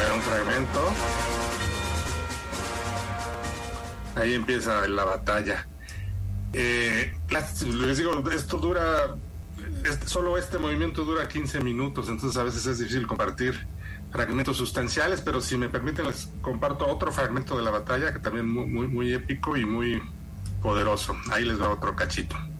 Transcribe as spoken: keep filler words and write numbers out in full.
ver un fragmento. Ahí empieza la batalla. Eh, les digo, esto dura, este, solo este movimiento dura quince minutos, entonces a veces es difícil compartir fragmentos sustanciales, pero si me permiten les comparto otro fragmento de la batalla que también muy, muy, muy épico y muy poderoso. Ahí les va otro cachito.